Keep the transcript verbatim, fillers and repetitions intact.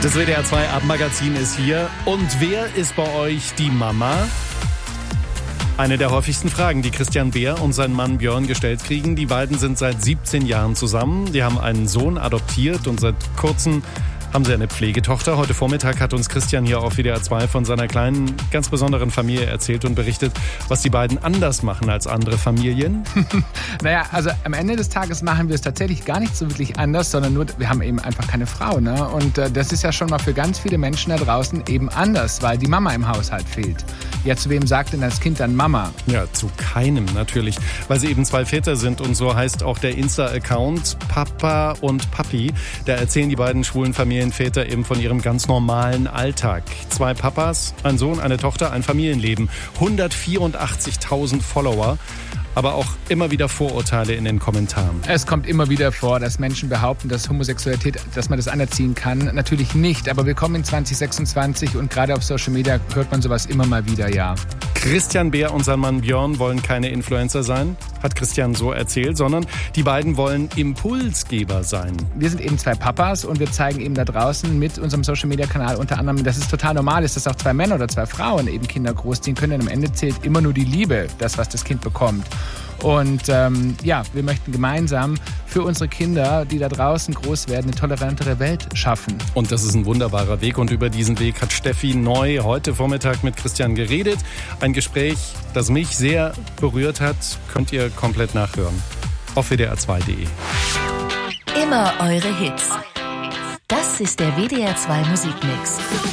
Das W D R zwei Abendmagazin ist hier. Und wer ist bei euch die Mama? Eine der häufigsten Fragen, die Christian Beer und sein Mann Björn gestellt kriegen. Die beiden sind seit siebzehn Jahren zusammen. Die haben einen Sohn adoptiert und seit kurzem haben sie eine Pflegetochter. Heute Vormittag hat uns Christian hier auf W D R zwei von seiner kleinen, ganz besonderen Familie erzählt und berichtet, was die beiden anders machen als andere Familien. Naja, also am Ende des Tages machen wir es tatsächlich gar nicht so wirklich anders, sondern nur, wir haben eben einfach keine Frau. Ne? Und äh, das ist ja schon mal für ganz viele Menschen da draußen eben anders, weil die Mama im Haushalt fehlt. Ja, zu wem sagt denn das Kind dann Mama? Ja, zu keinem natürlich, weil sie eben zwei Väter sind und so heißt auch der Insta-Account Papa und Papi. Da erzählen die beiden schwulen Familienväter eben von ihrem ganz normalen Alltag. Zwei Papas, ein Sohn, eine Tochter, ein Familienleben. hundertvierundachtzigtausend Follower. Aber auch immer wieder Vorurteile in den Kommentaren. Es kommt immer wieder vor, dass Menschen behaupten, dass Homosexualität, dass man das anerziehen kann. Natürlich nicht, aber willkommen in zwanzig sechsundzwanzig und gerade auf Social Media hört man sowas immer mal wieder, ja. Christian Beer und sein Mann Björn wollen keine Influencer sein, hat Christian so erzählt, sondern die beiden wollen Impulsgeber sein. Wir sind eben zwei Papas und wir zeigen eben da draußen mit unserem Social-Media-Kanal unter anderem, dass es total normal ist, dass auch zwei Männer oder zwei Frauen eben Kinder großziehen können. Denn am Ende zählt immer nur die Liebe, das, was das Kind bekommt. Und ähm, ja, wir möchten gemeinsam für unsere Kinder, die da draußen groß werden, eine tolerantere Welt schaffen. Und das ist ein wunderbarer Weg. Und über diesen Weg hat Steffi Neu heute Vormittag mit Christian geredet. Ein Gespräch, das mich sehr berührt hat, könnt ihr komplett nachhören. Auf W D R zwei Punkt de. Immer eure Hits. Das ist der W D R zwei Musikmix.